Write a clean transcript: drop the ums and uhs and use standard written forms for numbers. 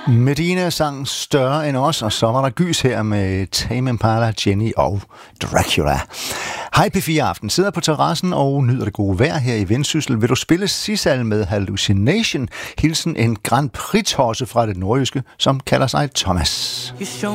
Medina sang Større end os, og så var der gys her med Tame Impala, Jenny og Dracula. Hej P4 Aften, sidder på terrassen og nyder det gode vejr her i Vendsyssel. Vil du spille Sissal med Hallucination? Hilsen en Grand Prix-tosse fra det nordjyske, som kalder sig Thomas.